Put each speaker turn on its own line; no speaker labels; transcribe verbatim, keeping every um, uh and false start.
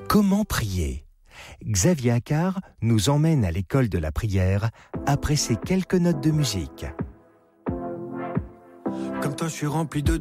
Comment prier ? Xavier Accard nous emmène à l'école de la prière après ces quelques notes de musique.
Comme toi, je suis rempli de